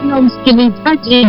Na msikilizaji,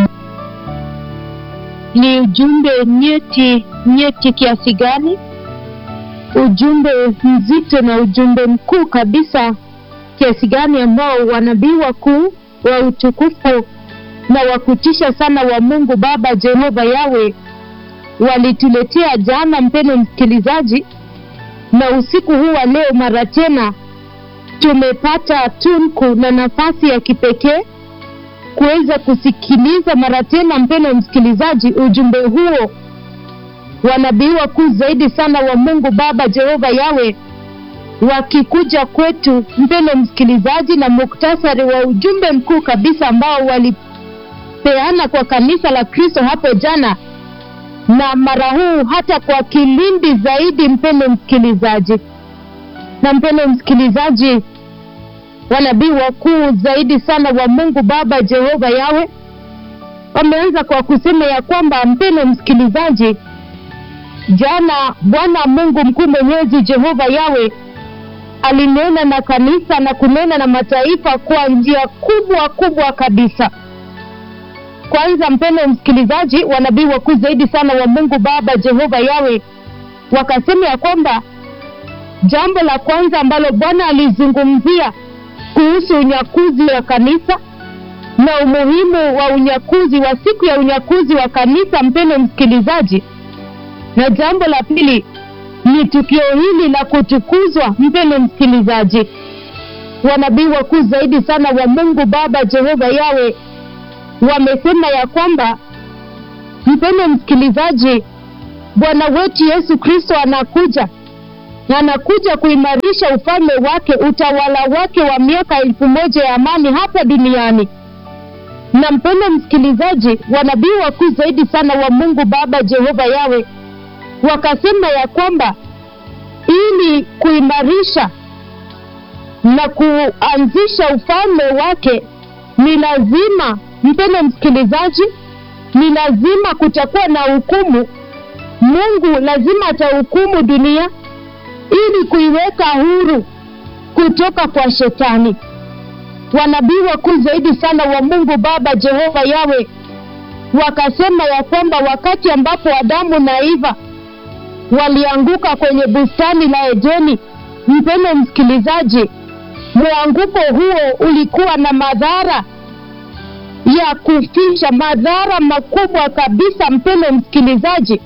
ni ujumbe nyeti kiasi gani? Ujumbe mzito na ujumbe mkuu kabisa kiasi gani ambao wanabii wakuu wa utukufu na wakutisha sana wa Mungu Baba Jehova Yawe walituletea jana, mpendwa msikilizaji. Na usiku huu wa leo mara tena tumepata tunku na nafasi ya kipekee kuweza kusikiliza mara tena, mpendwa msikilizaji, ujumbe huo wanabii wakuu zaidi sana wa Mungu Baba Jehova Yawe wakikuja kwetu, mpendwa msikilizaji, na muktasari wa ujumbe mkuu kabisa ambao walipeana kwa kanisa la Kristo hapo jana, na mara huu hata kwa kilindi zaidi, mpendwa msikilizaji. Na mpendwa msikilizaji, wanabii wakuu zaidi sana wa Mungu Baba Jehova Yawe wameanza kwa kusema ya kwamba, mpendwa msikilizaji, jana Bwana Mungu mkuu mwenyezi Jehova Yawe alinena na kanisa na kunena na mataifa kwa njia kubwa kabisa. Kwanza, mpendwa msikilizaji, wanabii wakuu zaidi sana wa Mungu Baba Jehova Yawe wakasema ya kwamba jambo la kwanza ambalo Bwana alizungumzia kuhusu unyakuzi wa kanisa na umuhimu wa unyakuzi wa siku ya unyakuzi wa kanisa, mpendwa msikilizaji. Na jambo la pili ni tukio hili la kutukuzwa, mpendwa msikilizaji. Wanabii wakuu zaidi sana wa Mungu Baba Jehova Yawe wamesema ya kwamba, mpendwa msikilizaji, Bwana wetu Yesu Kristo anakuja kuimarisha ufalme wake, utawala wake wa miaka 1000 ya amani hapa duniani. Na mpendwa msikilizaji, wanabii wakuu zaidi sana wa Mungu Baba Jehova Yawe wakasema ya kwamba ili kuimarisha na kuanzisha ufalme wake ni lazima, mpendwa msikilizaji, ni lazima kutakuwa na hukumu. Mungu lazima atahukumu dunia ili kuiweka huru kutoka kwa shetani. Wanabii wakuu zaidi sana wa Mungu Baba Jehova Yawe wakasema ya kwamba wakati ambapo Adamu na Eva walianguka kwenye bustani la Edeni, mpendwa msikilizaji, mwanguko huo ulikuwa na madhara ya kufisha, madhara makubwa kabisa, mpendwa msikilizaji.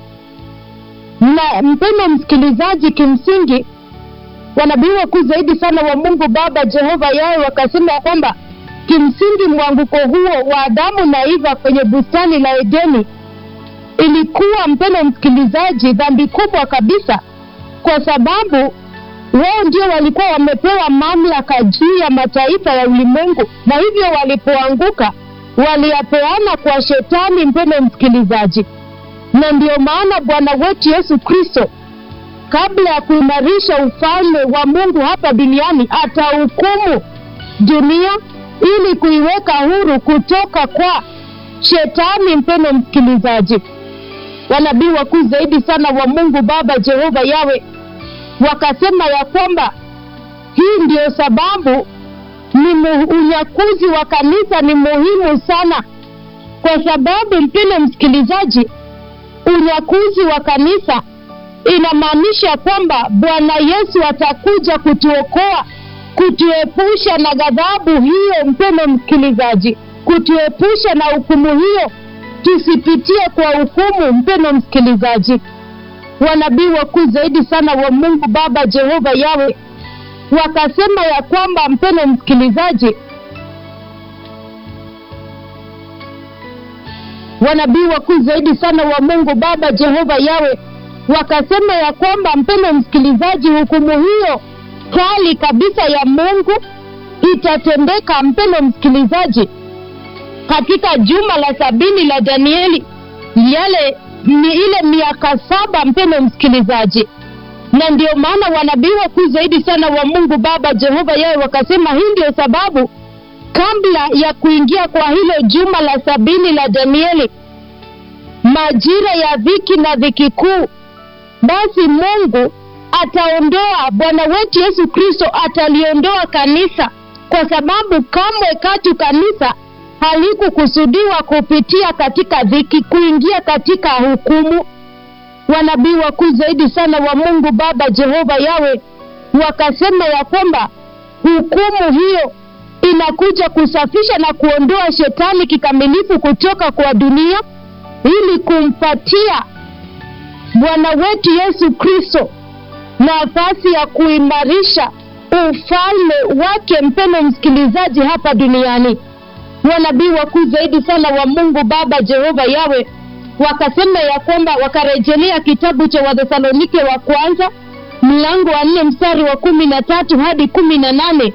Na mpendwa msikilizaji, kimsingi wanabii wakuu zaidi sana wa Mungu Baba Jehova Yawe wakasema kwamba kimsingi mwanguko huo wa Adamu na Eva kwenye bustani la Edeni ilikuwa, mpendwa msikilizaji, dhambi kubwa kabisa, kwa sababu wao ndio walikuwa wamepewa mamlaka juu ya mataifa ya ulimwengu, na hivyo walipoanguka waliyapeana kwa shetani, mpendwa msikilizaji. Na ndio maana Bwana wetu Yesu Kristo, kabla ya kuimarisha ufalme wa Mungu hapa duniani, atahukumu dunia ili kuiweka huru kutoka kwa shetani, mpendwa msikilizaji. Wanabii wakuu zaidi sana wa Mungu Baba Jehova Yawe wakasema ya kwamba hii ndio sababu unyakuzi wa kanisa ni muhimu sana, kwa sababu, mpendwa msikilizaji, unyakuzi wa kanisa inamaanisha kwamba Bwana Yesu atakuja kutuokoa, kutuepusha na ghadhabu hiyo, mpendwa msikilizaji, kutuepusha na hukumu hiyo, tusipitie kwa hukumu, mpendwa msikilizaji. Wanabii wakuu zaidi sana wa Mungu Baba Jehova Yawe wakasema ya kwamba, mpendwa msikilizaji, wanabii wakuu zaidi sana wa Mungu Baba Jehova Yawe wakasema ya kwamba, mpendwa msikilizaji, hukumu hiyo kali kabisa ya Mungu itatendeka, mpendwa msikilizaji, katika juma la 70 la Danieli, ni ile miaka 7, mpendwa msikilizaji. Na ndio maana wanabii wakuu zaidi sana wa Mungu Baba Jehova Yawe wakasema hii ndio sababu kabla ya kuingia kwa hilo juma la 70 la Danieli, majira ya dhiki na dhiki kuu, basi Mungu ataondoa, Bwana wetu Yesu Kristo ataliondoa kanisa, kwa sababu kamwe katu kanisa halikukusudiwa kupitia katika dhiki kuingia katika hukumu. Wanabii wakuu zaidi sana wa Mungu Baba Jehova Yawe wakasema ya kwamba hukumu hiyo inakuja kusafisha na kuondoa shetani kikamilifu kutoka kwa dunia, ili kumpatia Bwana wetu Yesu Kristo nafasi ya kuimarisha ufalme wake, mpendwa msikilizaji, hapa duniani. Wanabii wakuu zaidi sana wa Mungu Baba Jehova Yawe wakasema ya kwamba, wakarejelea kitabu cha Wathesalonike wa kwanza mlango wa 4 mstari wa 13 hadi 18,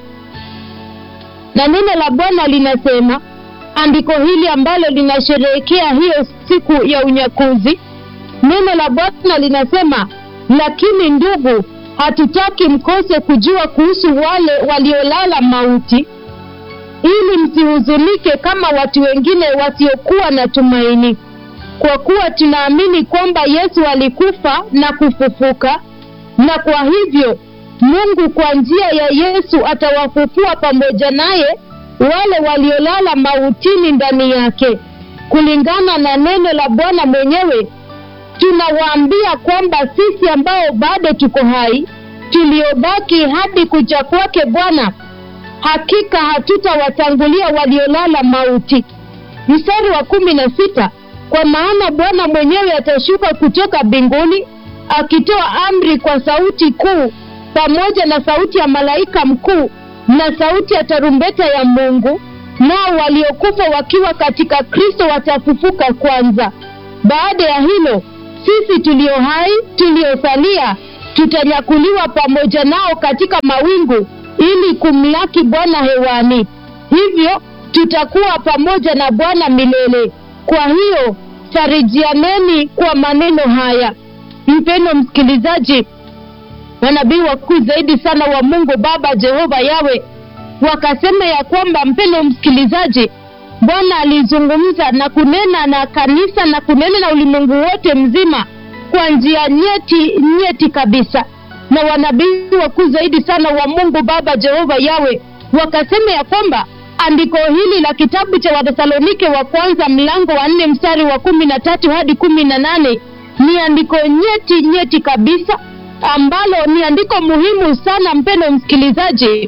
na neno la Bwana linasema, andiko hili ambalo linasherehekea hiyo siku ya unyakuzi. Neno la Bwana linasema, lakini ndugu, hatutaki mkose kujua kuhusu wale waliolala mauti, ili msihuzunike kama watu wengine wasiokuwa na tumaini. Kwa kuwa tunaamini kwamba Yesu alikufa na kufufuka, na kwa hivyo Mungu kwa njia ya Yesu atawafufua pamoja naye wale waliolala mautini ndani yake. Kulingana na neno la Bwana mwenyewe, tunawaambia kwamba sisi ambao bado tuko hai, tuliobaki hadi kuja kwake Bwana, hakika hatutawatangulia waliolala mauti. Mstari wa 16, kwa maana Bwana mwenyewe atashuka kutoka mbinguni akitoa amri kwa sauti kuu, pamoja na sauti ya malaika mkuu na sauti ya tarumbeta ya Mungu, nao waliokufa wakiwa katika Kristo watafufuka kwanza. Baada ya hilo, sisi tulio hai tuliosalia tutanyakuliwa pamoja nao katika mawingu, ili kumlaki Bwana hewani. Hivyo tutakuwa pamoja na Bwana milele. Kwa hiyo farijianeni kwa maneno haya. Mpendwa msikilizaji, wanabii wakuu zaidi sana wa Mungu Baba Jehova Yawe wakasema ya kwamba, mpendwa msikilizaji, Bwana alizungumza na kunena na kanisa na kunena na ulimwengu wote mzima kwa njia nyeti kabisa. Na wanabii wakuu zaidi sana wa Mungu Baba Jehova Yawe wakasema ya kwamba andiko hili la kitabu cha Wathesalonike wa kwanza mlango wa 4 mstari wa 13 hadi 18 ni andiko nyeti kabisa, ambalo ni andiko muhimu sana, mpendwa msikilizaji,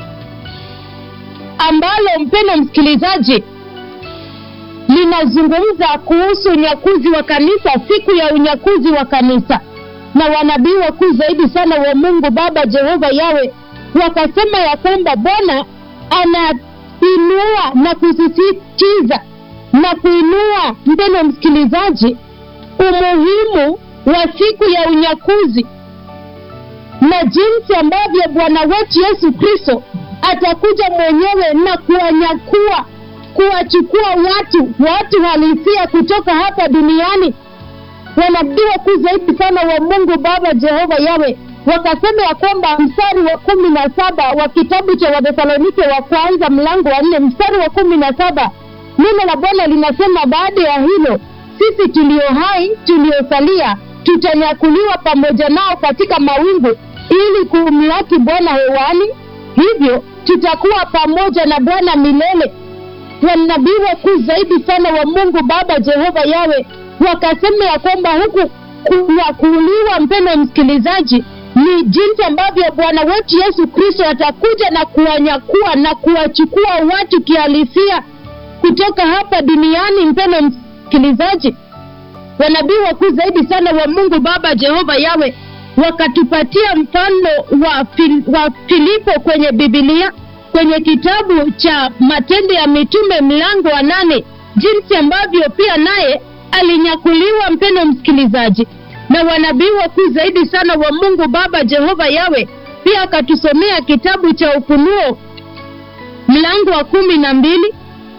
ambalo mpendwa msikilizaji linazungumza kuhusu unyakuzi wa kanisa, siku ya unyakuzi wa kanisa. Na wanabii wakuu zaidi sana wa Mungu Baba Jehova Yawe wakasema ya kwamba Bwana anainua na kusisitiza na kuinua, mpendwa msikilizaji, umuhimu wa siku ya unyakuzi na jinsi ambavyo Bwana wetu Yesu Kristo atakuja mwenyewe na kuwanyakua, kuwachukua watu halisia kutoka hapa duniani. Wanabii wakuu zaidi sana wa Mungu Baba Jehova Yawe wakasema ya kwamba mstari wa 17 wa kitabu cha Wathesalonike wa kwanza mlango wa 4 mstari wa 17, neno la Bwana linasema, baada ya hilo sisi tulio hai tuliosalia tutanyakuliwa pamoja nao katika mawingu, ili kumlaki Bwana hewani. Hivyo tutakuwa pamoja na Bwana milele. Wanabii wakuu zaidi sana wa Mungu Baba Jehova Yawe wakasema ya kwamba huku kunyakuliwa, mpendwa msikilizaji, ni jinsi ambavyo Bwana wetu Yesu Kristo atakuja na kuwanyakua na kuwachukua watu kihalisia kutoka hapa duniani. Mpendwa msikilizaji, wanabii wakuu zaidi sana wa Mungu Baba Jehova Yawe wakatupatia mfano wa Filipo kwenye Biblia, kwenye kitabu cha Matendo ya Mitume mlango wa 8, jinsi ambavyo pia naye alinyakuliwa, mpendwa msikilizaji. Na wanabii wakuu zaidi sana wa Mungu Baba Jehova Yawe pia akatusomea kitabu cha Ufunuo mlango wa 12,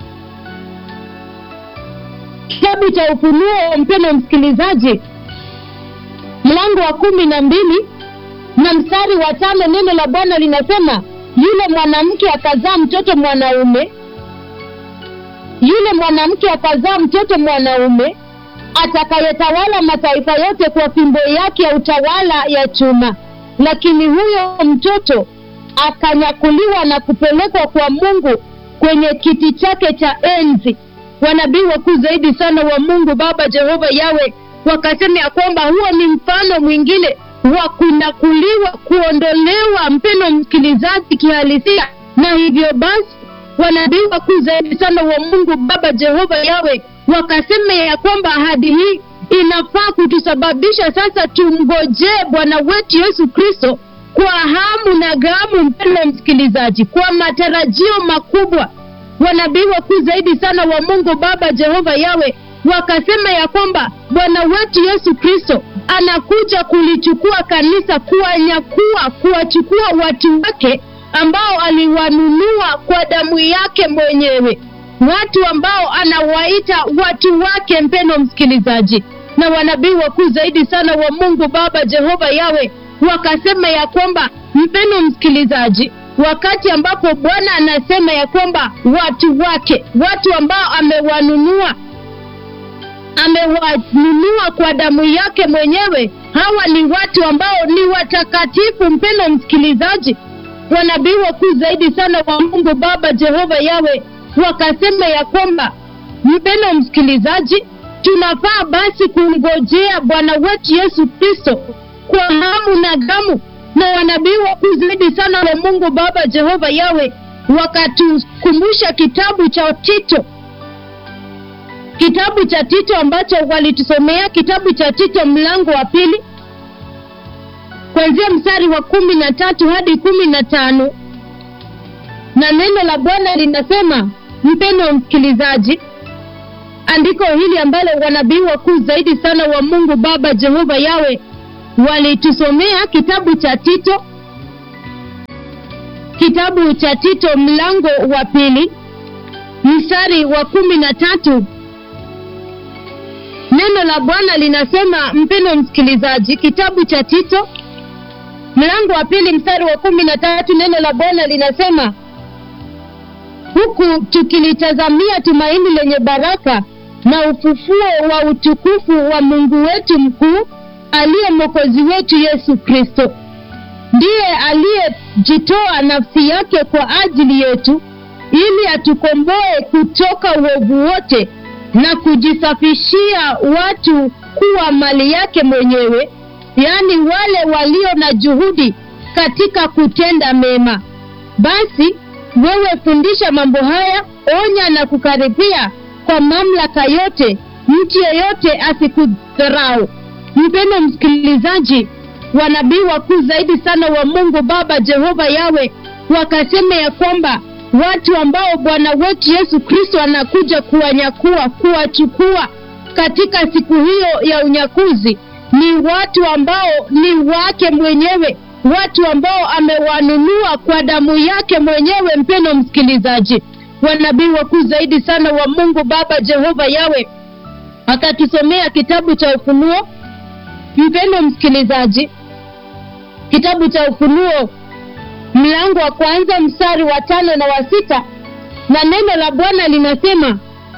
kitabu cha Ufunuo, mpendwa msikilizaji, mlango wa 12 na mstari wa 5, neno la Bwana linasema, yule mwanamke akazaa mtoto mwanaume, yule mwanamke akazaa mtoto mwanaume atakayetawala mataifa yote kwa fimbo yake ya utawala ya chuma. Lakini huyo mtoto akanyakuliwa na kupelekwa kwa Mungu kwenye kiti chake cha enzi. Wanabii wakuu zaidi sana wa Mungu Baba Jehova Yawe wakasema ya kwamba huo ni mfano mwingine wa kunakuliwa, kuondolewa, mpendo msikilizaji, kihalisia. Na hivyo basi wanabii wakuu zaidi sana wa Mungu Baba Jehova Yawe wakasema ya kwamba ahadi hii inafaa kutusababisha sasa tumngojee Bwana wetu Yesu Kristo kwa hamu na gamu, mpendo msikilizaji, kwa matarajio makubwa. Wanabii wakuu zaidi sana wa Mungu Baba Jehova Yawe wakasema ya kwamba Bwana wetu Yesu Kristo anakuja kulichukua kanisa, kuwachukua watu wake ambao aliwanunua kwa damu yake mwenyewe, watu ambao anawaita watu wake, mpendo msikilizaji. Na wanabii wakuu zaidi sana wa Mungu Baba Jehova Yawe wakasema ya kwamba, mpendo msikilizaji, wakati ambapo Bwana anasema ya kwamba watu wake, watu ambao amewanunua kwa damu yake mwenyewe, hawa ni watu ambao ni watakatifu, mpendo msikilizaji. Wanabii wakuu zaidi sana wa Mungu Baba Jehova Yawe wakasema ya kwamba, mpendo msikilizaji, tunafaa basi kungojea Bwana wetu Yesu Kristo kwa hamu na gamu. Na wanabii wakuu zaidi sana wa Mungu Baba Jehova Yawe wakatukumbusha kitabu cha Tito ambacho walitusomea, kitabu cha Tito mlango wa 2 kuanzia mstari wa 13 hadi 15. Na neno la Bwana linasema, mpendo msikilizaji, andiko hili ambalo wanabii wakuu zaidi sana wa Mungu Baba Jehova Yawe walitusomea, kitabu cha Tito mlango wa 2 mstari wa 13. Neno la Bwana linasema, mpendo msikilizaji, kitabu cha Tito mlango wa 2 mstari wa 13, neno la Bwana linasema, huku tukilitazamia tumaini lenye baraka na ufufuo wa utukufu wa Mungu wetu mkuu, aliye Mwokozi wetu Yesu Kristo. Ndiye aliyejitoa nafsi yake kwa ajili yetu, ili atukomboe kutoka uovu wote na kujisafishia watu kuwa mali yake mwenyewe, yaani wale walio na juhudi katika kutenda mema. Basi wewe fundisha mambo haya, onya na kukaripia kwa mamlaka yote, mtu yeyote asikudharau. Mpendo msikilizaji, wanabii wakuu zaidi sana wa Mungu Baba Jehova Yawe wakasema ya kwamba watu ambao Bwana wetu Yesu Kristo anakuja kuwachukua katika siku hiyo ya unyakuzi ni watu ambao ni wake mwenyewe, watu ambao amewanunua kwa damu yake mwenyewe. Mpendo msikilizaji, wanabii wakuu zaidi sana wa Mungu Baba Jehova Yawe akatusomea kitabu cha Ufunuo, mpendo msikilizaji, kitabu cha Ufunuo mlango wa 1 mstari wa 5 na wa 6. Na neno la Bwana linasema,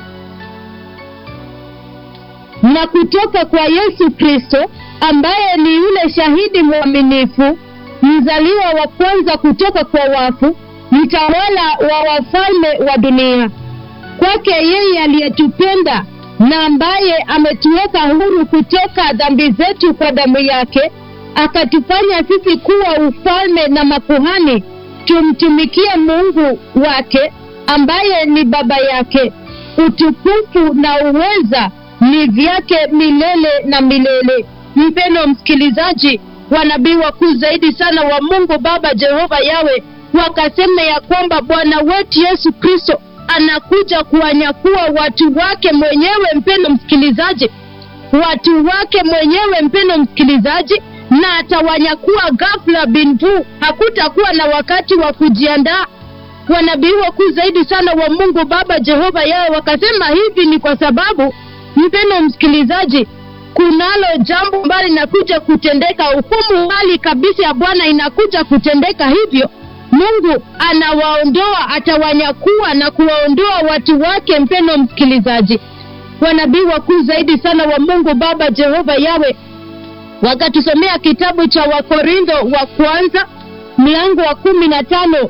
na kutoka kwa Yesu Kristo, ambaye ni yule shahidi mwaminifu, mzaliwa wa kwanza kutoka kwa wafu, mtawala wa wafalme wa dunia. Kwake yeye aliyetupenda na ambaye ametuweka huru kutoka dhambi zetu kwa damu yake, akatufanya sisi kuwa ufalme na makuhani, tumtumikie Mungu wake ambaye ni Baba yake. Utukufu na uweza ni vyake milele na milele. Mpendo msikilizaji, wanabii wakuu zaidi sana wa Mungu Baba Jehova Yawe wakasema ya kwamba Bwana wetu Yesu Kristo anakuja kuwanyakua watu wake mwenyewe. Mpendo msikilizaji, watu wake mwenyewe, mpendo msikilizaji, na atawanyakua ghafla bintu, hakutakuwa na wakati wa kujiandaa. Wanabii wakuu zaidi sana wa Mungu Baba Jehova Yawe wakasema hivi ni kwa sababu, mpendo msikilizaji, kunalo jambo ambalo linakuja kutendeka, hukumu hali kabisa ya Bwana inakuja kutendeka. Hivyo Mungu anawaondoa, atawanyakua na kuwaondoa watu wake. Mpendo msikilizaji, wanabii wakuu zaidi sana wa Mungu Baba Jehova Yawe wakatusomea kitabu cha Wakorintho wa kwanza mlango wa 15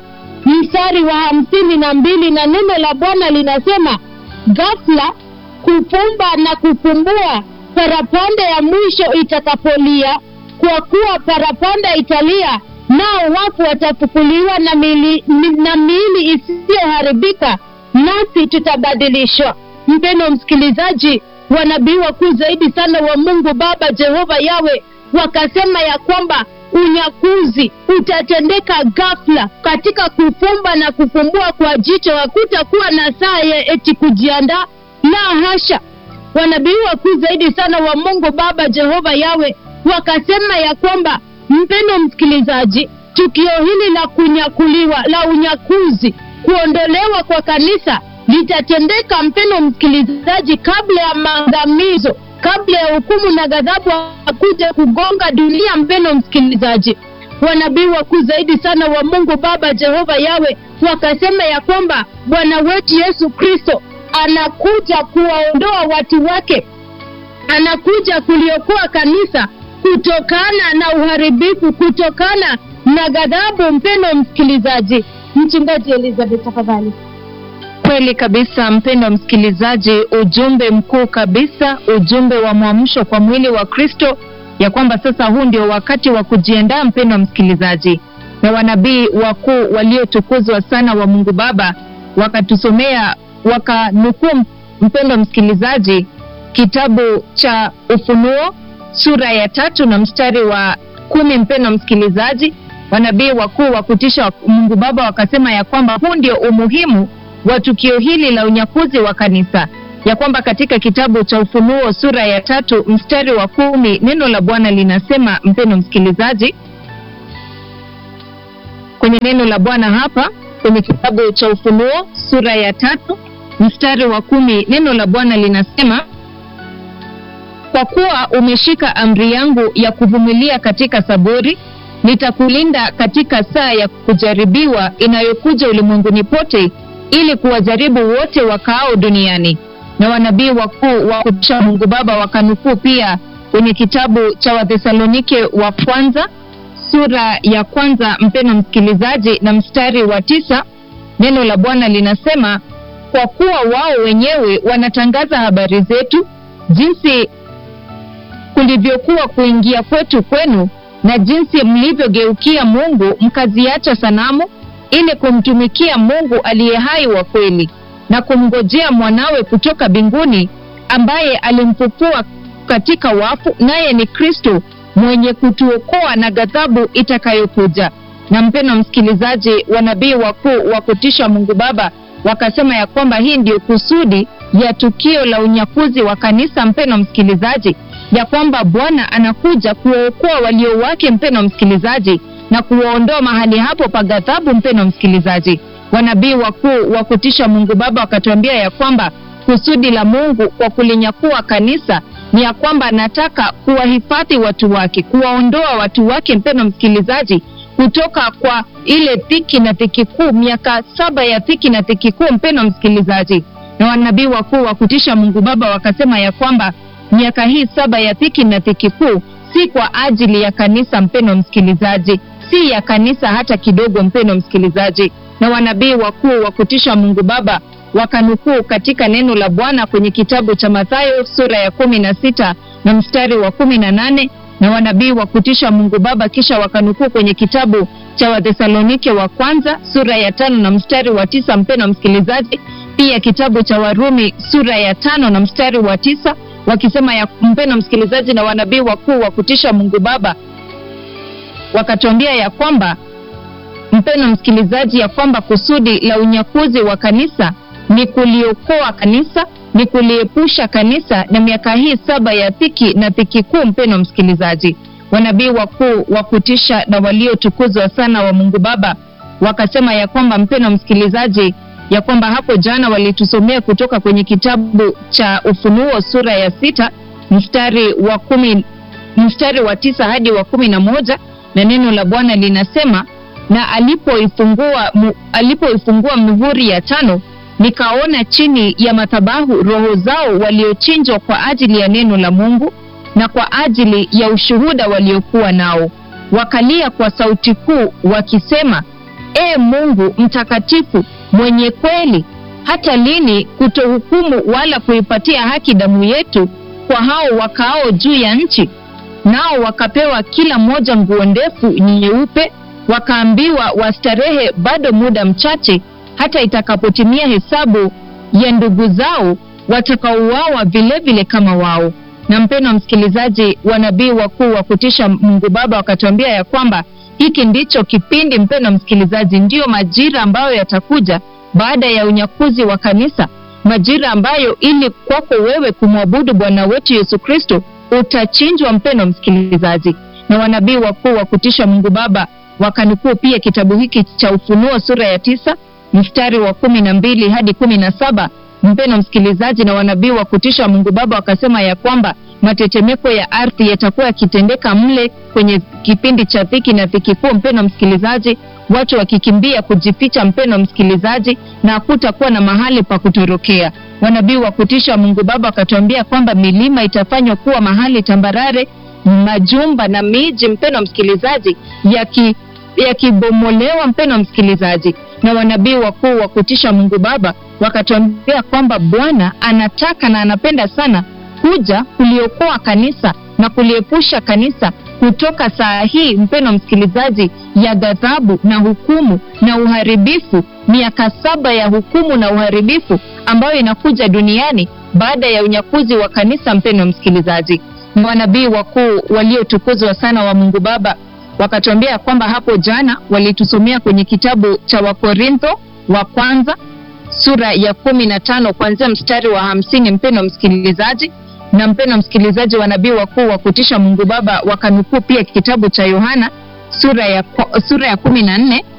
mstari wa 52, na neno la Bwana linasema, ghafla kufumba na kufumbua, parapanda ya mwisho itakapolia, kwa kuwa parapanda italia, nao wafu watafufuliwa na miili isiyoharibika, nasi tutabadilishwa. Mpendwa msikilizaji, wanabii wakuu zaidi sana wa Mungu Baba Jehova Yawe wakasema ya kwamba unyakuzi utatendeka ghafla. Katika kufumba na kufumbua kwa jicho hakutakuwa na saa ya eti kujiandaa, la hasha. Wanabii wakuu zaidi sana wa Mungu Baba Jehova Yawe wakasema ya kwamba, mpendwa msikilizaji, tukio hili la kunyakuliwa, la unyakuzi, kuondolewa kwa kanisa litatendeka, mpendwa msikilizaji, kabla ya maangamizo, kabla ya hukumu na ghadhabu kuja kugonga dunia. Mpendwa msikilizaji, wanabii wakuu zaidi sana wa Mungu Baba Jehova Yawe wakasema ya kwamba Bwana wetu Yesu Kristo anakuja kuwaondoa watu wake, anakuja kuliokoa kanisa kutokana na uharibifu, kutokana na ghadhabu. Mpendwa msikilizaji, mchungaji Elizabeth tafadhali. Kweli kabisa mpendwa msikilizaji, ujumbe mkuu kabisa, ujumbe wa mwamsho kwa mwili wa Kristo, ya kwamba sasa huu ndio wakati wa kujiandaa mpendwa msikilizaji. Na wanabii wakuu waliotukuzwa sana wa Mungu Baba wakatusomea, wakanukuu mpendwa msikilizaji kitabu cha Ufunuo sura ya 3 na mstari wa 10. Mpendwa msikilizaji, wanabii wakuu wa kutisha Mungu Baba wakasema ya kwamba huu ndio umuhimu wa tukio hili la unyakuzi wa kanisa, ya kwamba katika kitabu cha Ufunuo sura ya 3 mstari wa 10 neno la Bwana linasema, mpendwa msikilizaji, kwenye neno la Bwana hapa kwenye kitabu cha Ufunuo sura ya 3 mstari wa 10 neno la Bwana linasema, kwa kuwa umeshika amri yangu ya kuvumilia katika saburi, nitakulinda katika saa ya kujaribiwa inayokuja ulimwenguni pote, ili kuwajaribu wote wakaao duniani. Na wanabii wakuu wa kutisha Mungu Baba wakanukuu pia kwenye kitabu cha Wathesalonike wa kwanza sura ya 1 mpendwa msikilizaji na mstari wa 9 neno la Bwana linasema, kwa kuwa wao wenyewe wanatangaza habari zetu, jinsi kulivyokuwa kuingia kwetu kwenu, na jinsi mlivyogeukia Mungu mkaziacha sanamu, ili kumtumikia Mungu aliye hai wa kweli, na kumngojea mwanawe kutoka mbinguni, ambaye alimfufua katika wafu, naye ni Kristo, mwenye kutuokoa na ghadhabu itakayokuja. Na mpendwa msikilizaji, wanabii wakuu wa kutisha Mungu Baba wakasema ya kwamba hii ndio kusudi ya tukio la unyakuzi wa kanisa, mpendwa msikilizaji, ya kwamba Bwana anakuja kuwaokoa walio wake, mpendwa msikilizaji, na kuwaondoa mahali hapo pa ghadhabu. Mpendwa msikilizaji, wanabii wakuu wa kutisha Mungu Baba wakatuambia ya kwamba kusudi la Mungu kwa kulinyakua kanisa ni ya kwamba anataka kuwahifadhi watu wake, kuwaondoa watu wake, mpendwa msikilizaji, kutoka kwa ile dhiki na dhiki kuu, miaka 7 ya dhiki na dhiki kuu, mpendwa msikilizaji. Na wanabii wakuu wa kutisha Mungu Baba wakasema ya kwamba miaka hii 7 ya dhiki na dhiki kuu si kwa ajili ya kanisa, mpendwa msikilizaji, si ya kanisa hata kidogo, mpendwa msikilizaji. Na wanabii wakuu wa kutisha Mungu Baba wakanukuu katika neno la Bwana kwenye kitabu cha Mathayo sura ya 16 na mstari wa 18, na wanabii wa kutisha Mungu Baba kisha wakanukuu kwenye kitabu cha Wathesalonike wa kwanza sura ya 5 na mstari wa 9, mpendwa msikilizaji, pia kitabu cha Warumi sura ya 5 na mstari wa 9, wakisema ya mpendwa msikilizaji, na wanabii wakuu wa kutisha Mungu Baba wakatuambia ya kwamba, mpendwa msikilizaji, ya kwamba kusudi la unyakuzi wa kanisa ni kuliokoa kanisa, ni kuliepusha kanisa na miaka hii 7 ya dhiki na dhiki kuu, mpendwa msikilizaji. Wanabii wakuu wa kutisha na waliotukuzwa sana wa Mungu Baba wakasema ya kwamba, mpendwa msikilizaji, ya kwamba hapo jana walitusomea kutoka kwenye kitabu cha Ufunuo sura ya 6 mstari wa 10 mstari wa 9 hadi wa 11, na neno la Bwana linasema, na alipoifungua mihuri ya 5, nikaona chini ya madhabahu roho zao waliochinjwa kwa ajili ya neno la Mungu na kwa ajili ya ushuhuda waliokuwa nao, wakalia kwa sauti kuu wakisema, Mungu mtakatifu mwenye kweli, hata lini kutohukumu wala kuipatia haki damu yetu kwa hao wakao juu ya nchi? Nao wakapewa kila mmoja nguo ndefu nyeupe, wakaambiwa wastarehe bado muda mchache, hata itakapotimia hesabu ya ndugu zao watakaouawa vile vile kama wao. Na mpendwa msikilizaji, wanabii wakuu wa kutisha Mungu Baba wakatuambia ya kwamba hiki ndicho kipindi, mpendwa msikilizaji, ndio majira ambayo yatakuja baada ya unyakuzi wa kanisa, majira ambayo ili kwako wewe kumwabudu Bwana wetu Yesu Kristo utachinjwa, mpendwa msikilizaji. Na wanabii wakuu wa kutisha Mungu Baba wakanukuu pia kitabu hiki cha Ufunuo sura ya 9 mstari wa 12 hadi 17, mpendwa msikilizaji. Na wanabii wa kutisha Mungu Baba wakasema ya kwamba matetemeko ya ardhi yatakuwa yakitendeka mle kwenye kipindi cha dhiki na dhiki kuu, mpendwa msikilizaji, watu wakikimbia kujificha, mpendwa msikilizaji, na hakutakuwa na mahali pa kutorokea. Wanabii wa kutisha Mungu Baba wakatuambia kwamba milima itafanywa kuwa mahali tambarare, majumba na miji, mpendwa msikilizaji, yakibomolewa, mpendwa msikilizaji. Na wanabii wakuu wa kutisha Mungu Baba wakatuambia kwamba Bwana anataka na anapenda sana kuja kuliokoa kanisa na kuliepusha kanisa kutoka saa hii, mpendwa msikilizaji, ya ghadhabu na hukumu na uharibifu, miaka 7 ya hukumu na uharibifu ambayo inakuja duniani baada ya unyakuzi wa kanisa, mpendwa msikilizaji. Wanabii wakuu waliotukuzwa sana wa Mungu Baba wakatuambia kwamba hapo jana walitusomea kwenye kitabu cha Wakorintho wa kwanza sura ya 15 kuanzia mstari wa 50, mpendwa msikilizaji. Na mpendwa msikilizaji, wanabii wakuu wa kutisha Mungu Baba wakanukuu pia kitabu cha Yohana sura ya 14